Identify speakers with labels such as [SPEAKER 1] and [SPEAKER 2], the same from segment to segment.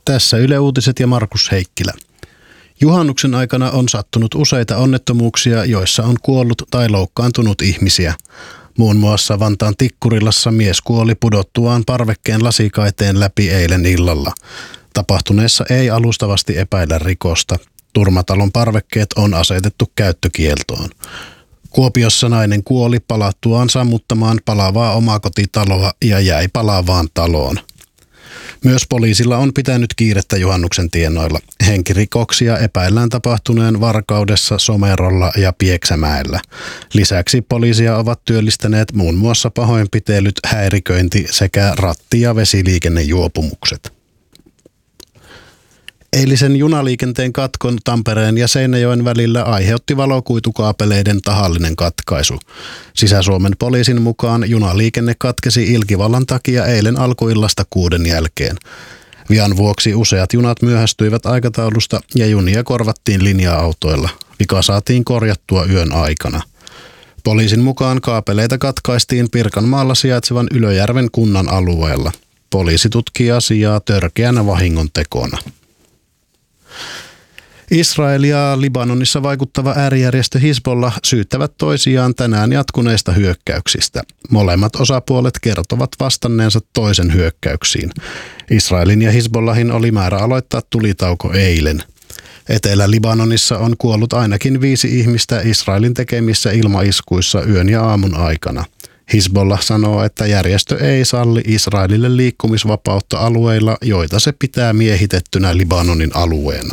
[SPEAKER 1] Tässä Yle Uutiset ja Markus Heikkilä. Juhannuksen aikana on sattunut useita onnettomuuksia, joissa on kuollut tai loukkaantunut ihmisiä. Muun muassa Vantaan Tikkurilassa mies kuoli pudottuaan parvekkeen lasikaiteen läpi eilen illalla. Tapahtuneessa ei alustavasti epäillä rikosta. Turmatalon parvekkeet on asetettu käyttökieltoon. Kuopiossa nainen kuoli palattuaan sammuttamaan palavaa omakotitaloa ja jäi palaavaan taloon. Myös poliisilla on pitänyt kiirettä juhannuksen tienoilla. Henkirikoksia epäillään tapahtuneen Varkaudessa, Somerolla ja Pieksämäellä. Lisäksi poliisia ovat työllistäneet muun muassa pahoinpitelyt, häiriköinti sekä ratti- ja vesiliikennejuopumukset. Eilisen junaliikenteen katkon Tampereen ja Seinäjoen välillä aiheutti valokuitukaapeleiden tahallinen katkaisu. Sisä-Suomen poliisin mukaan junaliikenne katkesi ilkivallan takia eilen alkuillasta 6 jälkeen. Vian vuoksi useat junat myöhästyivät aikataulusta ja junia korvattiin linja-autoilla. Vika saatiin korjattua yön aikana. Poliisin mukaan kaapeleita katkaistiin Pirkanmaalla sijaitsevan Ylöjärven kunnan alueella. Poliisi tutkii asiaa törkeänä vahingontekona. Israel ja Libanonissa vaikuttava äärijärjestö Hizbollah syyttävät toisiaan tänään jatkuneista hyökkäyksistä. Molemmat osapuolet kertovat vastanneensa toisen hyökkäyksiin. Israelin ja Hizbollahin oli määrä aloittaa tulitauko eilen. Etelä-Libanonissa on kuollut ainakin 5 ihmistä Israelin tekemissä ilmaiskuissa yön ja aamun aikana. Hizbollah sanoo, että järjestö ei salli Israelille liikkumisvapautta alueilla, joita se pitää miehitettynä Libanonin alueena.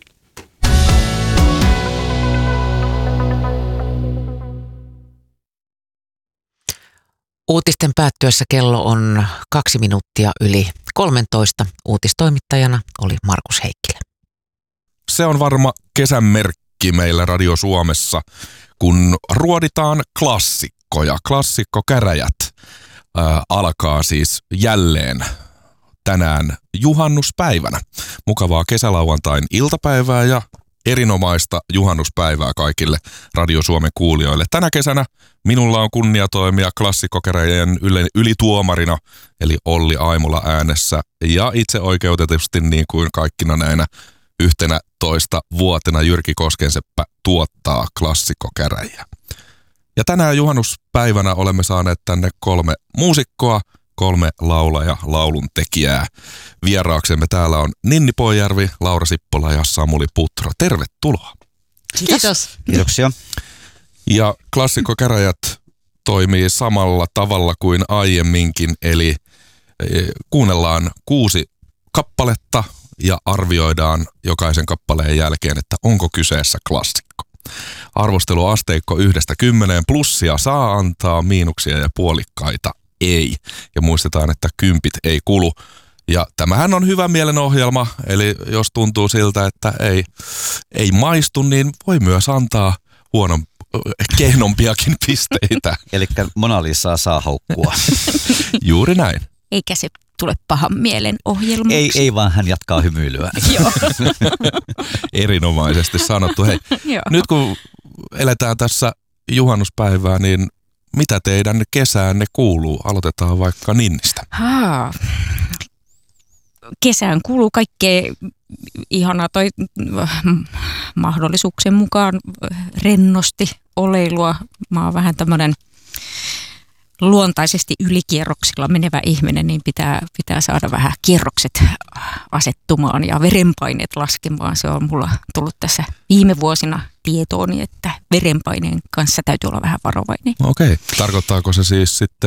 [SPEAKER 2] Uutisten päättyessä kello on 2 minuuttia yli 13. Uutistoimittajana oli Markus Heikkilä.
[SPEAKER 3] Se on varma kesän merkki meillä Radio Suomessa, kun ruoditaan klassikkoja. Klassikkokäräjät alkaa siis jälleen tänään juhannuspäivänä. Mukavaa kesälauantain iltapäivää ja erinomaista juhannuspäivää kaikille Radio Suomen kuulijoille. Tänä kesänä minulla on kunnia toimia klassikkokäräjien ylituomarina, eli Olli Aimola äänessä. Ja itse oikeutetusti niin kuin kaikkina näinä 11 vuotena Jyrki Koskenseppä tuottaa klassikkokäräjiä. Ja tänään juhannuspäivänä olemme saaneet tänne 3 muusikkoa, 3 lauluntekijää. Vieraaksemme täällä on Ninni Poijärvi, Laura Sippola ja Samuli Putro. Tervetuloa.
[SPEAKER 4] Kiitos.
[SPEAKER 5] Kiitoksia.
[SPEAKER 3] Ja klassikkokäräjät toimii samalla tavalla kuin aiemminkin, eli kuunnellaan 6 kappaletta ja arvioidaan jokaisen kappaleen jälkeen, että onko kyseessä klassikko. Arvosteluasteikko 1–10, plussia saa antaa, miinuksia ja puolikkaita ei. Ja muistetaan, että 10 ei kulu. Ja tämähän on hyvä mielenohjelma, eli jos tuntuu siltä, että ei maistu, niin voi myös antaa kehnompiakin pisteitä.
[SPEAKER 5] Eli Mona Lisaa saa haukkua.
[SPEAKER 3] Juuri näin.
[SPEAKER 4] Eikä se tule pahan mielen ohjelmaksi.
[SPEAKER 5] Ei vaan hän jatkaa hymyilyä.
[SPEAKER 4] Joo.
[SPEAKER 3] Erinomaisesti sanottu. Hei, nyt kun eletään tässä juhannuspäivää, niin mitä teidän kesäänne kuuluu? Aloitetaan vaikka Ninnistä.
[SPEAKER 4] Kesään kuuluu kaikkea ihanaa tai mahdollisuuksien mukaan rennosti oleilua. Mä oon vähän tämmöinen luontaisesti ylikierroksilla menevä ihminen, niin pitää saada vähän kierrokset asettumaan ja verenpaineet laskemaan. Se on mulla tullut tässä viime vuosina tietooni, että verenpaineen kanssa täytyy olla vähän varovainen.
[SPEAKER 3] Okei. Tarkoittaako se siis sitten